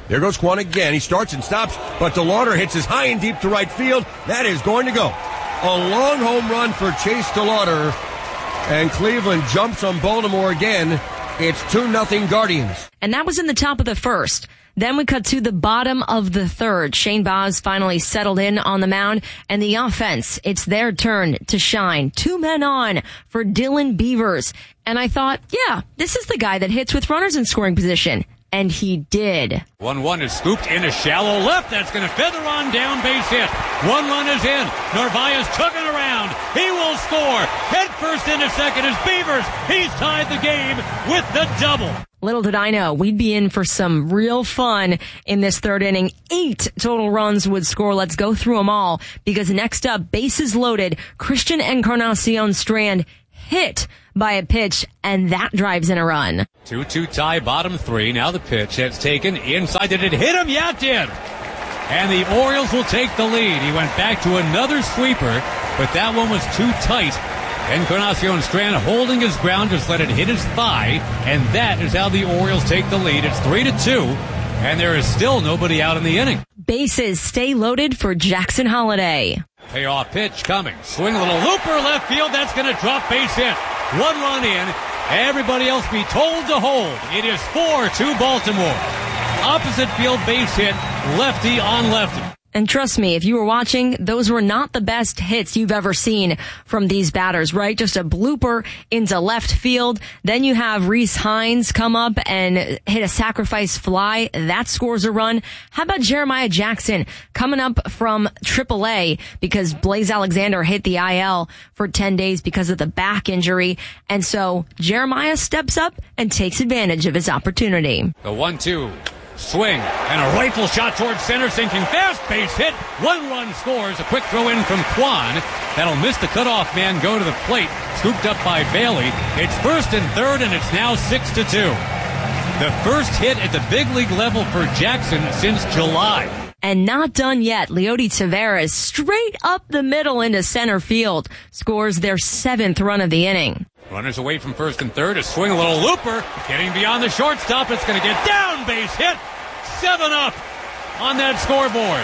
There goes Kwan again. He starts and stops, but DeLauder hits his high and deep to right field. That is going to go. A long home run for Chase DeLauder, and Cleveland jumps on Baltimore again. It's two nothing Guardians. And that was in the top of the first. Then we cut to the bottom of the third. Shane Baz finally settled in on the mound, and the offense, it's their turn to shine. Two men on for Dylan Beavers. And I thought, yeah, this is the guy that hits with runners in scoring position. And he did. one one is scooped into shallow left. That's going to feather on down, base hit. One run is in. Narvaez chugging around. He will score. Head first into second is Beavers. He's tied the game with the double. Little did I know we'd be in for some real fun in this third inning. Eight total runs would score. Let's go through them all, because next up, bases loaded, Christian Encarnacion Strand hit by a pitch, and that drives in a run. two two tie, bottom three. Now the pitch. It's taken inside. Did it hit him? Yeah, it did. And the Orioles will take the lead. He went back to another sweeper, but that one was too tight. Encarnacion Strand holding his ground, just let it hit his thigh, and that is how the Orioles take the lead. It's three to two, and there is still nobody out in the inning. Bases stay loaded for Jackson Holiday. Payoff pitch coming. Swing a little looper left field. That's going to drop, base hit. One run in. Everybody else be told to hold. It is four to Baltimore. Opposite field base hit. Lefty on lefty. And trust me, if you were watching, those were not the best hits you've ever seen from these batters, right? Just a blooper into left field. Then you have Reese Hines come up and hit a sacrifice fly. That scores a run. How about Jeremiah Jackson coming up from triple A because Blaze Alexander hit the I L for ten days because of the back injury. And so Jeremiah steps up and takes advantage of his opportunity. The one two. Swing and a rifle shot towards center, sinking fast, base hit. One run scores. A quick throw in from Kwan. That'll miss the cutoff man, go to the plate. Scooped up by Bailey. It's first and third, and it's now six to two. The first hit at the big league level for Jackson since July. And not done yet. Leody Taveras straight up the middle into center field scores their seventh run of the inning. Runners away from first and third. A swing, a little looper. Getting beyond the shortstop. It's going to get down. Base hit. Seven up on that scoreboard.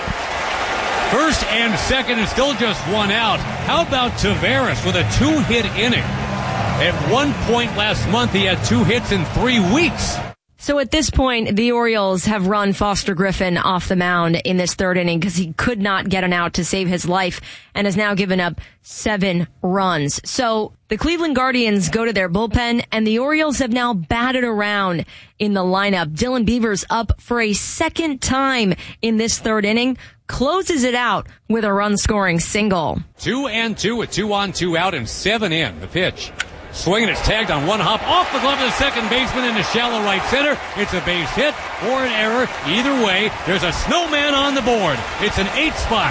First and second is still just one out. How about Taveras with a two-hit inning? At one point last month, he had two hits in three weeks. So at this point, the Orioles have run Foster Griffin off the mound in this third inning because he could not get an out to save his life and has now given up seven runs. So the Cleveland Guardians go to their bullpen, and the Orioles have now batted around in the lineup. Dylan Beavers up for a second time in this third inning, closes it out with a run-scoring single. Two and two with two on, two out, and seven in. The pitch. Swinging, it's tagged on one hop off the glove of the second baseman into shallow right center. It's a base hit or an error. Either way, there's a snowman on the board. It's an eight spot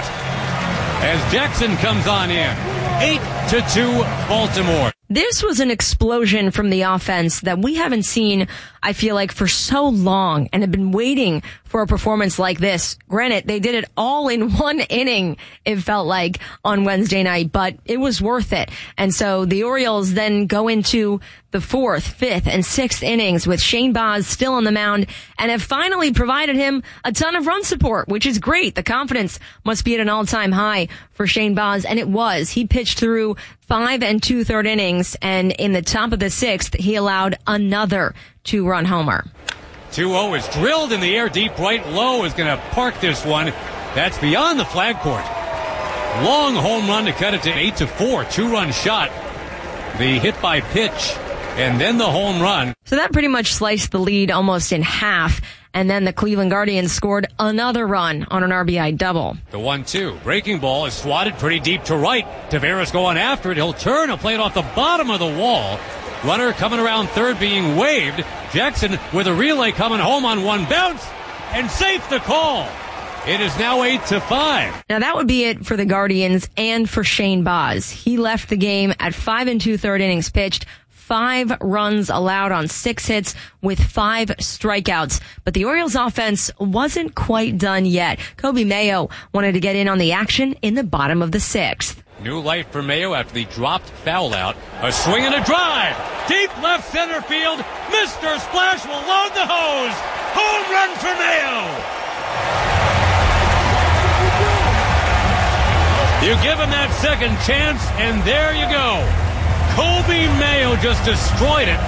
as Jackson comes on in. Eight to two, Baltimore. This was an explosion from the offense that we haven't seen, I feel like, for so long and have been waiting for a performance like this. Granted, they did it all in one inning, it felt like, on Wednesday night, but it was worth it. And so the Orioles then go into the fourth, fifth, and sixth innings with Shane Baz still on the mound and have finally provided him a ton of run support, which is great. The confidence must be at an all-time high for Shane Baz, and it was. He pitched through five and two-third innings, and in the top of the sixth, he allowed another two-run homer. two oh is drilled in the air deep right. Low is going to park this one. That's beyond the flag court. Long home run to cut it to eight to four. Two-run shot. The hit by pitch, and then the home run. So that pretty much sliced the lead almost in half, and then the Cleveland Guardians scored another run on an R B I double. The one two. Breaking ball is swatted pretty deep to right. Taveras going after it. He'll turn and play it off the bottom of the wall. Runner coming around third being waved. Jackson with a relay coming home on one bounce, and safe the call. It is now eight to five. Now that would be it for the Guardians and for Shane Baz. He left the game at five and two-third innings pitched, five runs allowed on six hits with five strikeouts. But the Orioles offense wasn't quite done yet. Kobe Mayo wanted to get in on the action in the bottom of the sixth. New life for Mayo after the dropped foul out. A swing and a drive. Deep left center field. Mister Splash will load the hose. Home run for Mayo. You give him that second chance, and there you go. Kobe Mayo just destroyed it.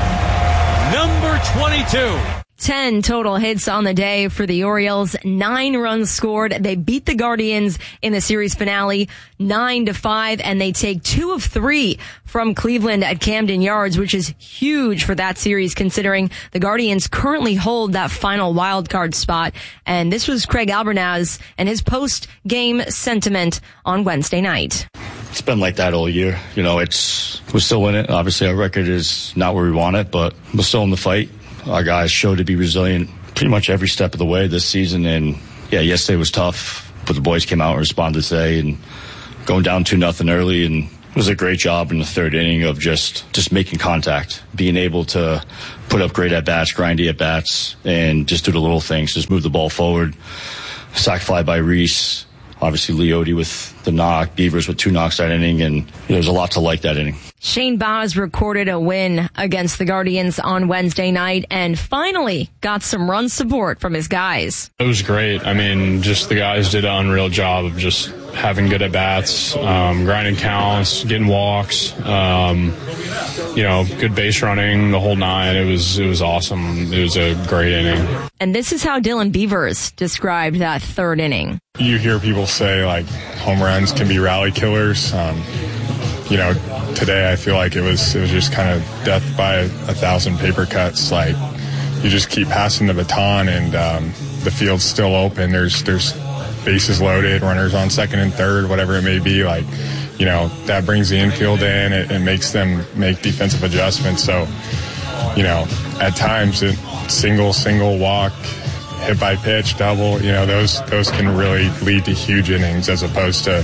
Number twenty-two. ten total hits on the day for the Orioles. Nine runs scored. They beat the Guardians in the series finale nine to five, and they take two of three from Cleveland at Camden Yards, which is huge for that series considering the Guardians currently hold that final wild card spot. And this was Craig Albernaz and his post-game sentiment on Wednesday night. It's been like that all year. You know, it's we're still in it. Obviously, our record is not where we want it, but we're still in the fight. Our guys showed to be resilient pretty much every step of the way this season. And, yeah, yesterday was tough, but the boys came out and responded today and going down two nothing early. And it was a great job in the third inning of just, just making contact, being able to put up great at-bats, grindy at-bats, and just do the little things, just move the ball forward. Sac fly by Reese. Obviously, Leote with the knock, Beavers with two knocks that inning, and you know, there was a lot to like that inning. Shane Baz recorded a win against the Guardians on Wednesday night and finally got some run support from his guys. It was great. I mean, just the guys did an unreal job of just having good at-bats, um, grinding counts, getting walks, um, you know, good base running, the whole nine. It was, it was awesome. It was a great inning. And this is how Dylan Beavers described that third inning. You hear people say, like, home runs can be rally killers. Um, you know, today I feel like it was it was just kind of death by a, a thousand paper cuts. Like, you just keep passing the baton, and um, the field's still open. There's there's bases loaded, runners on second and third, whatever it may be. Like, you know, that brings the infield in. It, it makes them make defensive adjustments. So, you know, at times, it, single, single, walk, hit by pitch, double, you know, those those can really lead to huge innings as opposed to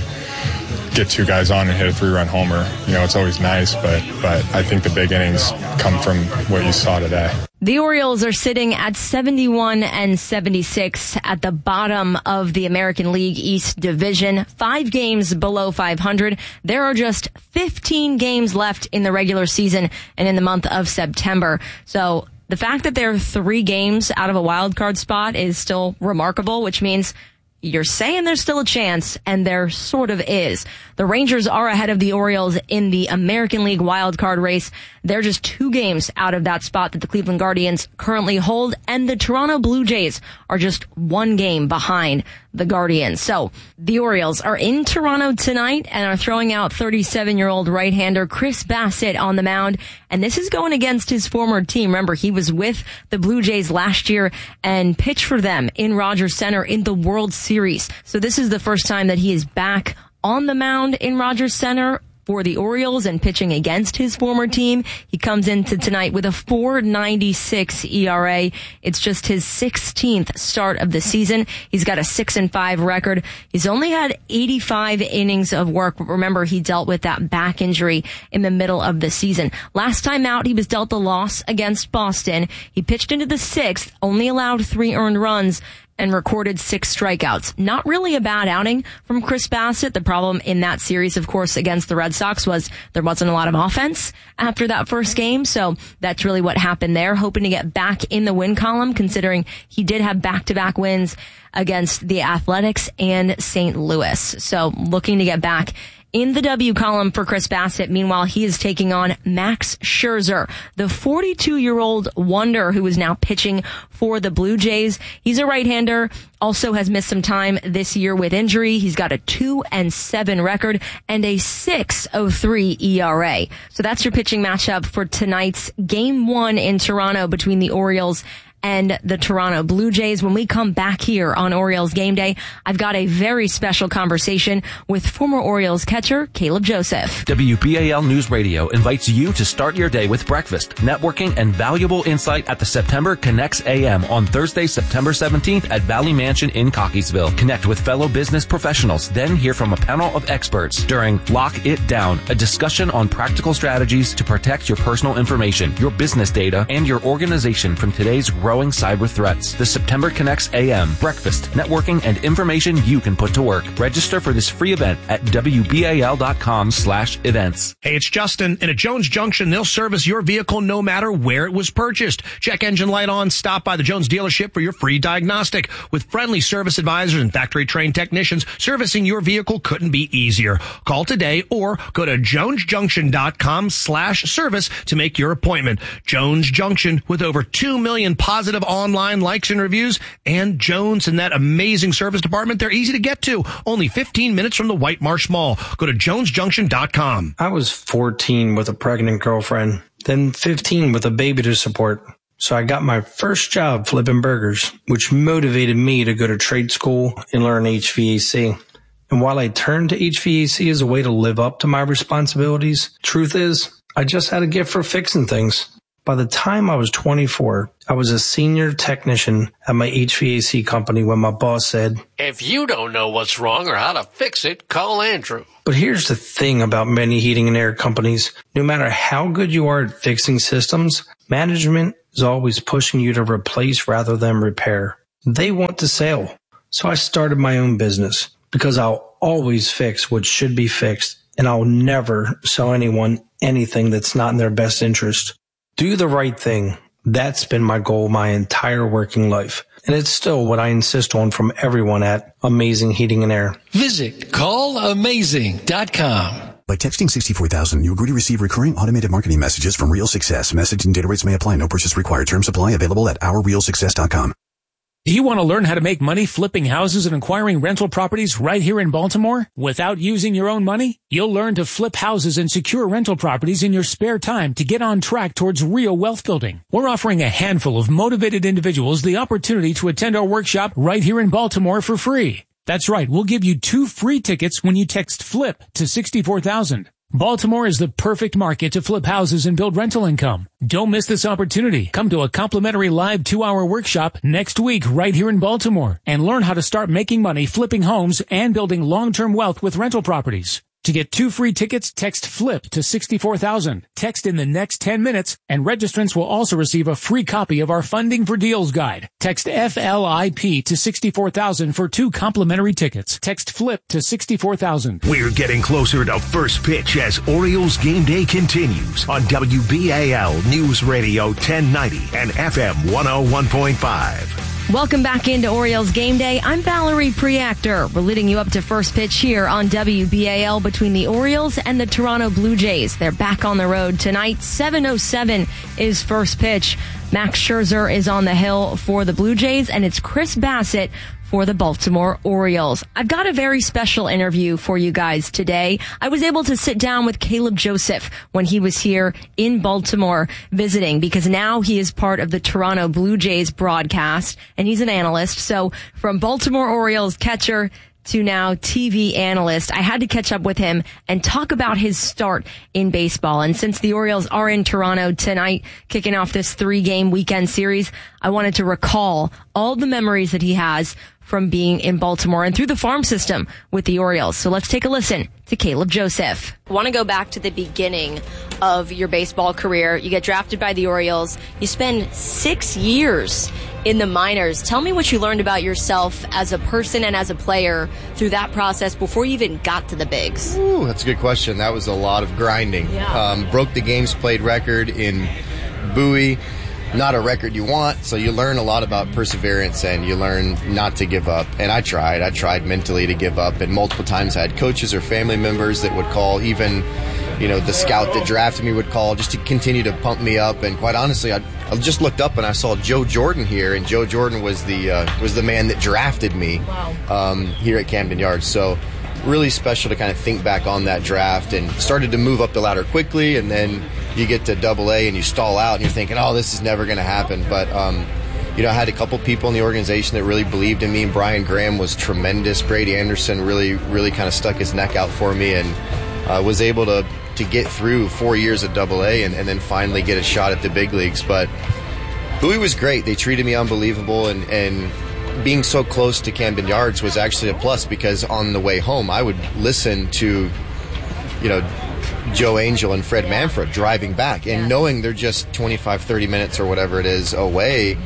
get two guys on and hit a three-run homer. You know, it's always nice, but but I think the big innings come from what you saw today. The Orioles are sitting at seventy-one and seventy-six at the bottom of the American League East Division, five games below five hundred. There are just fifteen games left in the regular season and in the month of September. So the fact that they're three games out of a wild card spot is still remarkable, which means you're saying there's still a chance, and there sort of is. The Rangers are ahead of the Orioles in the American League wild card race. They're just two games out of that spot that the Cleveland Guardians currently hold, and the Toronto Blue Jays are just one game behind the Guardians. So the Orioles are in Toronto tonight and are throwing out thirty-seven-year-old right-hander Chris Bassitt on the mound, and this is going against his former team. Remember, he was with the Blue Jays last year and pitched for them in Rogers Center in the World Series. So this is the first time that he is back on the mound in Rogers Center for the Orioles and pitching against his former team. He comes into tonight with a four ninety-six E R A. It's just his sixteenth start of the season. He's got a six and five record. He's only had eighty-five innings of work. Remember, he dealt with that back injury in the middle of the season. Last time out, he was dealt a loss against Boston. He pitched into the sixth, only allowed three earned runs, and recorded six strikeouts. Not really a bad outing from Chris Bassitt. The problem in that series, of course, against the Red Sox was there wasn't a lot of offense after that first game. So that's really what happened there. Hoping to get back in the win column, considering he did have back-to-back wins against the Athletics and Saint Louis. So looking to get back in the W column for Chris Bassitt. Meanwhile, he is taking on Max Scherzer, the forty-two-year-old wonder who is now pitching for the Blue Jays. He's a right-hander, also has missed some time this year with injury. He's got a two and seven record and a six oh three E R A. So that's your pitching matchup for tonight's game one in Toronto between the Orioles and the Toronto Blue Jays. When we come back here on Orioles Game Day, I've got a very special conversation with former Orioles catcher Caleb Joseph. W B A L News Radio invites you to start your day with breakfast, networking, and valuable insight at the September Connects A M on Thursday, September seventeenth at Valley Mansion in Cockeysville. Connect with fellow business professionals, then hear from a panel of experts during Lock It Down, a discussion on practical strategies to protect your personal information, your business data, and your organization from today's growing cyber threats. The September Connects A M, breakfast, networking, and information you can put to work. Register for this free event at W B A L dot com slash events. Hey, it's Justin. And at Jones Junction, they'll service your vehicle no matter where it was purchased. Check engine light on, stop by the Jones dealership for your free diagnostic. With friendly service advisors and factory-trained technicians, servicing your vehicle couldn't be easier. Call today or go to jones junction dot com slash service to make your appointment. Jones Junction, with over two million positive online likes and reviews, and Jones and that amazing service department, they're easy to get to. Only fifteen minutes from the White Marsh Mall. Go to jones junction dot com. I was fourteen with a pregnant girlfriend, then fifteen with a baby to support. So I got my first job flipping burgers, which motivated me to go to trade school and learn H V A C. And while I turned to H V A C as a way to live up to my responsibilities, truth is, I just had a gift for fixing things. By the time I was twenty-four, I was a senior technician at my H V A C company when my boss said, "If you don't know what's wrong or how to fix it, call Andrew." But here's the thing about many heating and air companies. No matter how good you are at fixing systems, management is always pushing you to replace rather than repair. They want the sale. So I started my own business because I'll always fix what should be fixed, and I'll never sell anyone anything that's not in their best interest. Do the right thing. That's been my goal my entire working life. And it's still what I insist on from everyone at Amazing Heating and Air. Visit call amazing dot com. By texting sixty-four thousand, you agree to receive recurring automated marketing messages from Real Success. Message and data rates may apply. No purchase required. Terms apply. Available at our real success dot com. Do you want to learn how to make money flipping houses and acquiring rental properties right here in Baltimore without using your own money? You'll learn to flip houses and secure rental properties in your spare time to get on track towards real wealth building. We're offering a handful of motivated individuals the opportunity to attend our workshop right here in Baltimore for free. That's right. We'll give you two free tickets when you text FLIP to sixty-four thousand. Baltimore is the perfect market to flip houses and build rental income. Don't miss this opportunity. Come to a complimentary live two-hour workshop next week right here in Baltimore and learn how to start making money flipping homes and building long-term wealth with rental properties. To get two free tickets, text FLIP to sixty-four thousand. Text in the next ten minutes, and registrants will also receive a free copy of our Funding for Deals guide. Text F L I P to sixty-four thousand for two complimentary tickets. Text FLIP to sixty-four thousand. We're getting closer to first pitch as Orioles game day continues on W B A L News Radio ten ninety and F M one oh one point five. Welcome back into Orioles Game Day. I'm Valerie Preactor. We're leading you up to first pitch here on W B A L between the Orioles and the Toronto Blue Jays. They're back on the road tonight. seven oh seven is first pitch. Max Scherzer is on the hill for the Blue Jays, and it's Chris Bassett for the Baltimore Orioles. I've got a very special interview for you guys today. I was able to sit down with Caleb Joseph when he was here in Baltimore visiting, because now he is part of the Toronto Blue Jays broadcast, and he's an analyst. So from Baltimore Orioles catcher to now T V analyst, I had to catch up with him and talk about his start in baseball. And since the Orioles are in Toronto tonight, kicking off this three-game weekend series, I wanted to recall all the memories that he has from being in Baltimore and through the farm system with the Orioles. So let's take a listen to Caleb Joseph. I want to go back to the beginning of your baseball career. You get drafted by the Orioles. You spend six years in the minors. Tell me what you learned about yourself as a person and as a player through that process before you even got to the bigs. Ooh, that's a good question. That was a lot of grinding. Yeah. Um, broke the games played record in Bowie. Not a record you want, so you learn a lot about perseverance and you learn not to give up. And I tried. I tried mentally to give up, and multiple times I had coaches or family members that would call. Even, you know, the scout that drafted me would call just to continue to pump me up. And quite honestly, I, I just looked up and I saw Joe Jordan here, and Joe Jordan was the uh, was the man that drafted me um, here at Camden Yards. So really special to kind of think back on that draft, and started to move up the ladder quickly, and then you get to double A and you stall out and you're thinking, oh, this is never going to happen. But, um, you know, I had a couple people in the organization that really believed in me. Brian Graham was tremendous. Brady Anderson really, really kind of stuck his neck out for me, and uh, was able to, to get through four years at double A and, and then finally get a shot at the big leagues. But Bowie was great. They treated me unbelievable, and, and being so close to Camden Yards was actually a plus, because on the way home I would listen to, you know, Joe Angel and Fred Manfred driving back, and knowing they're just twenty-five, thirty minutes or whatever it is away,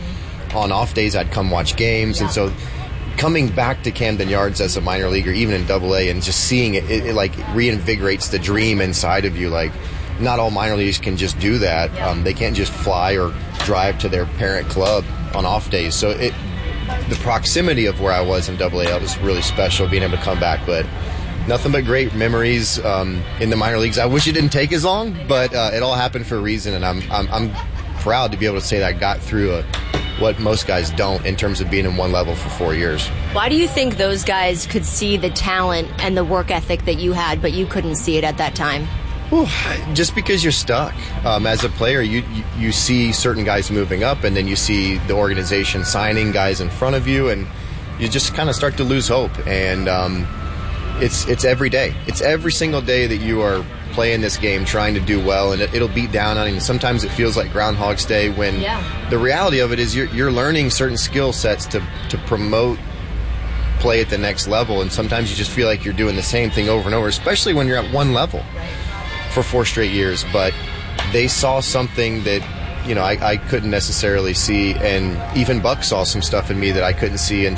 on off days I'd come watch games. Yeah. And so coming back to Camden Yards as a minor leaguer, even in Double A, and just seeing it, it, it like reinvigorates the dream inside of you. Like, not all minor leaguers can just do that. Yeah. Um, they can't just fly or drive to their parent club on off days. So it, the proximity of where I was in Double A was really special, being able to come back. But nothing but great memories um, in the minor leagues. I wish it didn't take as long, but uh, it all happened for a reason, and I'm, I'm I'm proud to be able to say that I got through a, what most guys don't in terms of being in one level for four years. Why do you think those guys could see the talent and the work ethic that you had, but you couldn't see it at that time? Ooh, just because you're stuck. Um, as a player, you, you you see certain guys moving up, and then you see the organization signing guys in front of you, and you just kind of start to lose hope. And um, it's it's every day. It's every single day that you are playing this game, trying to do well, and it, it'll beat down on you. And sometimes it feels like Groundhog's Day when yeah. the reality of it is you're, you're learning certain skill sets to, to promote play at the next level, and sometimes you just feel like you're doing the same thing over and over, especially when you're at one level for four straight years. But they saw something that, you know, I, I couldn't necessarily see, and even Buck saw some stuff in me that I couldn't see. And